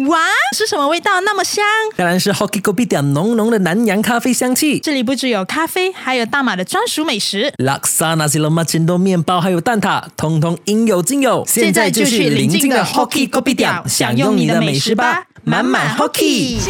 哇，是什么味道那么香？ 当然是 Hoki Kopi 点浓浓的南洋咖啡香气。 这里不只有咖啡，还有大马的专属美食。 Laksa Nasi Lemak Cendol 面包还有蛋挞，通通应有尽有。 现在就去邻近的 Hoki Kopi 点享用你的美食吧，满满 Hoki。